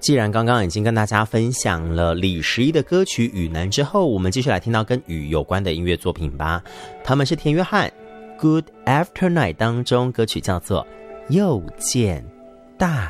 既然刚刚已经跟大家分享了李时怡的歌曲《雨男》之后，我们继续来听到跟雨有关的音乐作品吧。他们是田约翰 Good After Night 当中歌曲叫做又见大